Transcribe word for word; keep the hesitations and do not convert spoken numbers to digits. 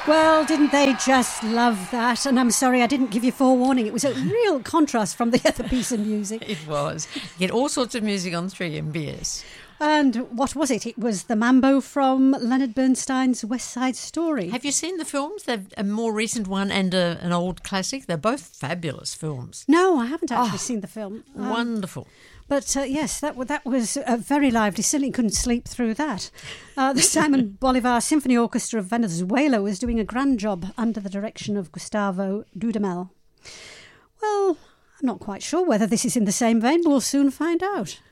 Well, didn't they just love that? And I'm sorry I didn't give you forewarning. It was a real contrast from the other piece of music. It was. You get all sorts of music on three M B S. And what was it? It was the mambo from Leonard Bernstein's West Side Story. Have you seen the films? They're a more recent one and a, an old classic. They're both fabulous films. No, I haven't actually Oh, seen the film. Um, Wonderful. But uh, yes, that, w- that was uh, very lively. Certainly couldn't sleep through that. Uh, the Simon Bolivar Symphony Orchestra of Venezuela was doing a grand job under the direction of Gustavo Dudamel. Well, I'm not quite sure whether this is in the same vein. We'll soon find out.